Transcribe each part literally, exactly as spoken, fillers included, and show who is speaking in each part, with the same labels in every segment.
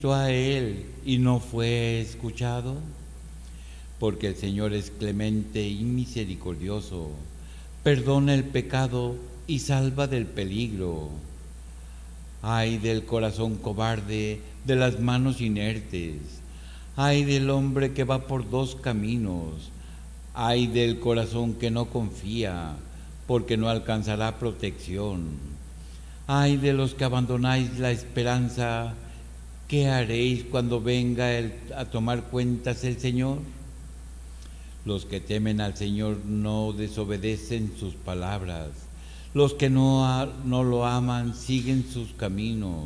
Speaker 1: a él y no fue escuchado? Porque el Señor es clemente y misericordioso, perdona el pecado y salva del peligro. Ay del corazón cobarde, de las manos inertes, ay del hombre que va por dos caminos, ay del corazón que no confía, porque no alcanzará protección. Ay de los que abandonáis la esperanza, ¿qué haréis cuando venga el, a tomar cuentas el Señor? Los que temen al Señor no desobedecen sus palabras. Los que no, no lo aman siguen sus caminos.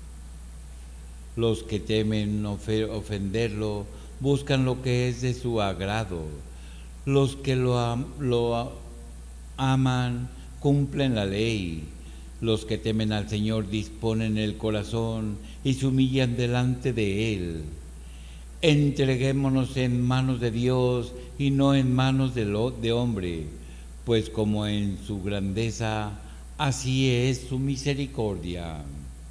Speaker 1: Los que temen ofenderlo buscan lo que es de su agrado. Los que lo, am lo aman cumplen la ley. Los que temen al Señor disponen el corazón y se humillan delante de Él. Entreguémonos en manos de Dios y no en manos de, lo, de hombre, pues como en su grandeza, así es su misericordia.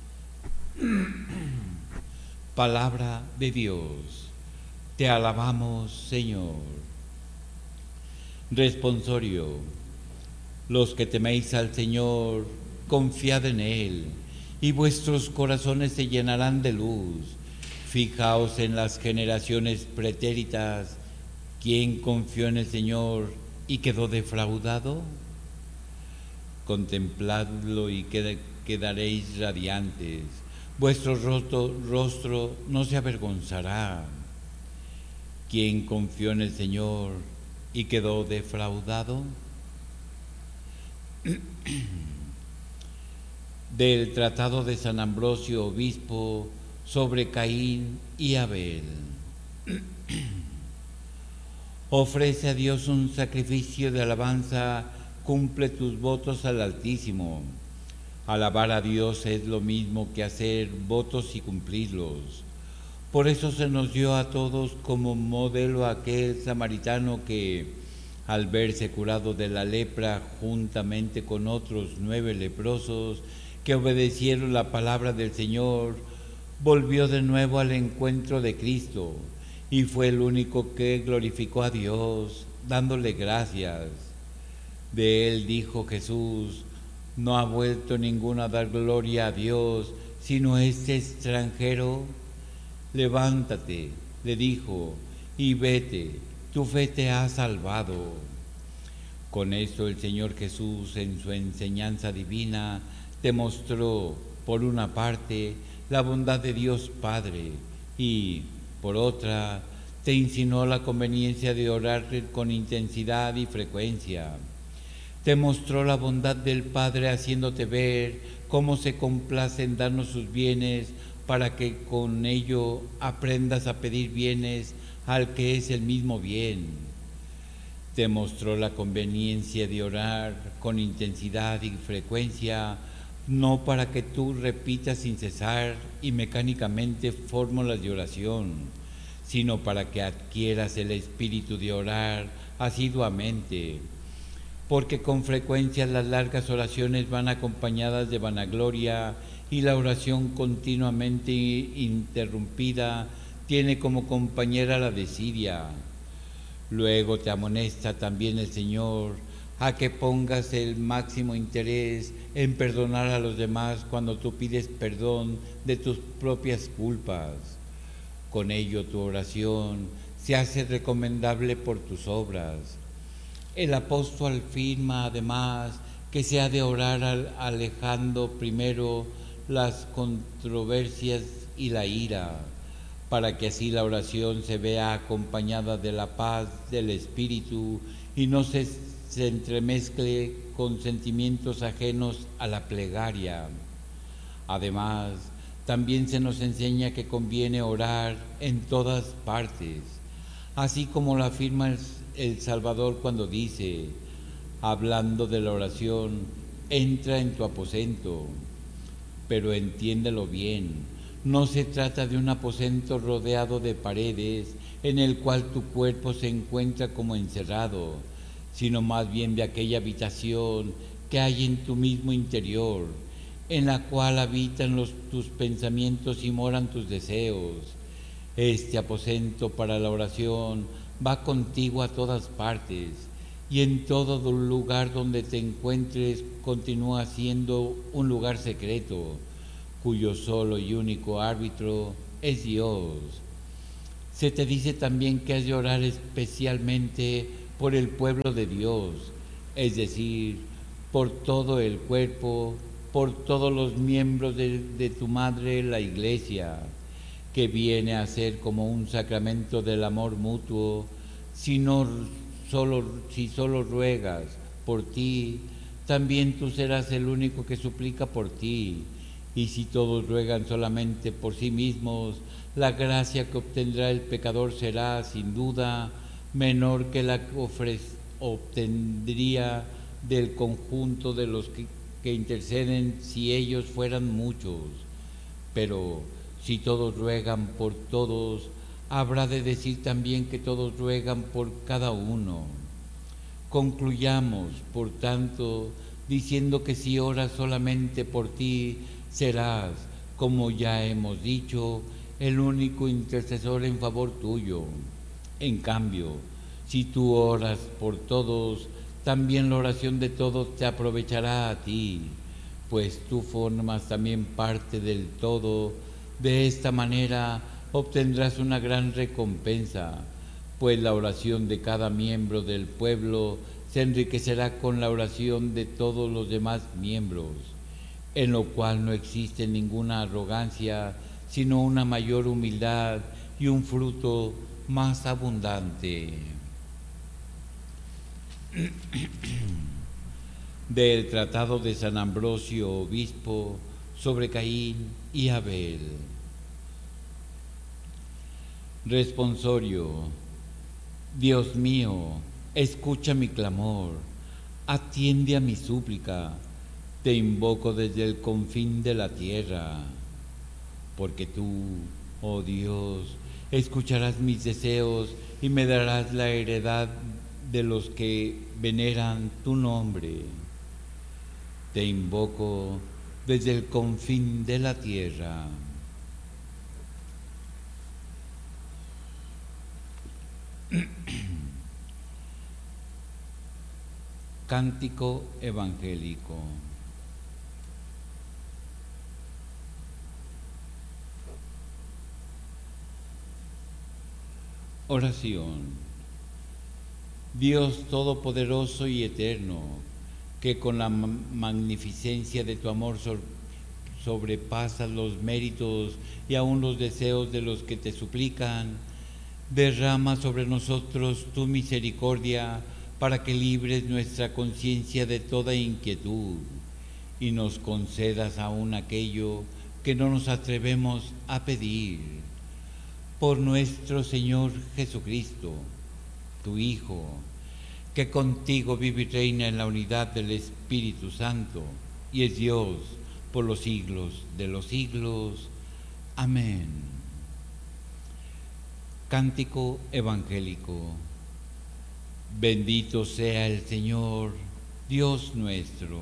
Speaker 1: Palabra de Dios. Te alabamos, Señor. Responsorio. Los que teméis al Señor, confiad en Él, y vuestros corazones se llenarán de luz. Fijaos en las generaciones pretéritas. ¿Quién confió en el Señor y quedó defraudado? Contempladlo y quedaréis radiantes. Vuestro rostro, rostro no se avergonzará. ¿Quién confió en el Señor y quedó defraudado? Del Tratado de San Ambrosio, obispo, sobre Caín y Abel. Ofrece a Dios un sacrificio de alabanza, cumple tus votos al Altísimo. Alabar a Dios es lo mismo que hacer votos y cumplirlos. Por eso se nos dio a todos como modelo aquel samaritano que, al verse curado de la lepra juntamente con otros nueve leprosos que obedecieron la palabra del Señor, volvió de nuevo al encuentro de Cristo y fue el único que glorificó a Dios, dándole gracias. De él dijo Jesús: no ha vuelto ninguno a dar gloria a Dios, sino este extranjero. Levántate, le dijo, y vete, tu fe te ha salvado. Con esto el Señor Jesús, en su enseñanza divina, demostró, por una parte, la bondad de Dios Padre y, por otra, te insinuó la conveniencia de orar con intensidad y frecuencia. Te mostró la bondad del Padre haciéndote ver cómo se complace en darnos sus bienes para que con ello aprendas a pedir bienes al que es el mismo bien. Te mostró la conveniencia de orar con intensidad y frecuencia, no para que tú repitas sin cesar y mecánicamente fórmulas de oración, sino para que adquieras el espíritu de orar asiduamente, porque con frecuencia las largas oraciones van acompañadas de vanagloria y la oración continuamente interrumpida tiene como compañera la desidia. Luego te amonesta también el Señor a que pongas el máximo interés en perdonar a los demás cuando tú pides perdón de tus propias culpas. Con ello tu oración se hace recomendable por tus obras. El apóstol afirma además que se ha de orar alejando primero las controversias y la ira, para que así la oración se vea acompañada de la paz del Espíritu y no se, se entremezcle con sentimientos ajenos a la plegaria. Además, también se nos enseña que conviene orar en todas partes, así como lo afirma el, el Salvador cuando dice, hablando de la oración, entra en tu aposento, pero entiéndelo bien. No se trata de un aposento rodeado de paredes en el cual tu cuerpo se encuentra como encerrado, sino más bien de aquella habitación que hay en tu mismo interior, en la cual habitan los, tus pensamientos y moran tus deseos. Este aposento para la oración va contigo a todas partes, y en todo lugar donde te encuentres continúa siendo un lugar secreto, cuyo solo y único árbitro es Dios. Se te dice también que has de orar especialmente por el pueblo de Dios, es decir, por todo el cuerpo, por todos los miembros de, de tu madre, la Iglesia, que viene a ser como un sacramento del amor mutuo. Si no solo, si solo ruegas por ti, también tú serás el único que suplica por ti. Y si todos ruegan solamente por sí mismos, la gracia que obtendrá el pecador será, sin duda, menor que la que ofre, obtendría del conjunto de los que, que interceden si ellos fueran muchos. Pero si todos ruegan por todos, habrá de decir también que todos ruegan por cada uno. Concluyamos, por tanto, diciendo que si oras solamente por ti, serás, como ya hemos dicho, el único intercesor en favor tuyo. En cambio, si tú oras por todos, también la oración de todos te aprovechará a ti, pues tú formas también parte del todo. De esta manera obtendrás una gran recompensa, pues la oración de cada miembro del pueblo se enriquecerá con la oración de todos los demás miembros, en lo cual no existe ninguna arrogancia, sino una mayor humildad y un fruto más abundante. Del Tratado de San Ambrosio, obispo, sobre Caín y Abel. Responsorio. Dios mío, escucha mi clamor, atiende a mi súplica, te invoco desde el confín de la tierra, porque tú, oh Dios, escucharás mis deseos y me darás la heredad de los que veneran tu nombre. Te invoco desde el confín de la tierra. Cántico evangélico. Oración. Dios todopoderoso y eterno, que con la magnificencia de tu amor sobrepasas los méritos y aun los deseos de los que te suplican, derrama sobre nosotros tu misericordia para que libres nuestra conciencia de toda inquietud y nos concedas aún aquello que no nos atrevemos a pedir. Por nuestro Señor Jesucristo, tu Hijo, que contigo vive y reina en la unidad del Espíritu Santo y es Dios por los siglos de los siglos. Amén. Cántico evangélico. Bendito sea el Señor, Dios nuestro.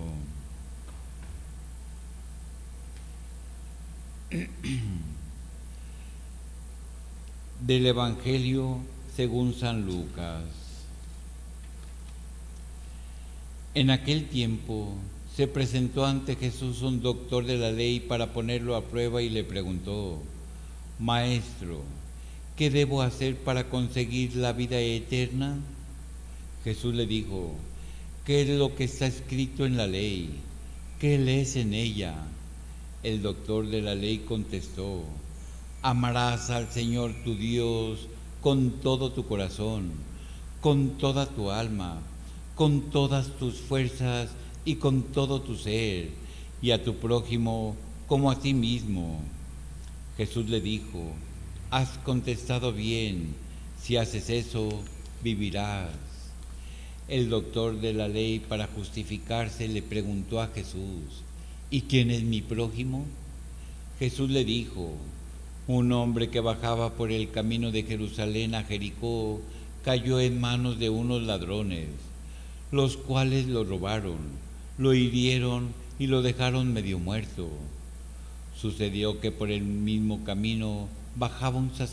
Speaker 1: Del Evangelio según San Lucas. En aquel tiempo se presentó ante Jesús un doctor de la ley para ponerlo a prueba y le preguntó: Maestro, ¿qué debo hacer para conseguir la vida eterna? Jesús le dijo: ¿qué es lo que está escrito en la ley? ¿Qué lees en ella? El doctor de la ley contestó: amarás al Señor tu Dios con todo tu corazón, con toda tu alma, con todas tus fuerzas y con todo tu ser, y a tu prójimo como a ti mismo. Jesús le dijo: has contestado bien, si haces eso, vivirás. El doctor de la ley, para justificarse, le preguntó a Jesús: ¿y quién es mi prójimo? Jesús le dijo: un hombre que bajaba por el camino de Jerusalén a Jericó cayó en manos de unos ladrones, los cuales lo robaron, lo hirieron y lo dejaron medio muerto. Sucedió que por el mismo camino bajaba un sacerdote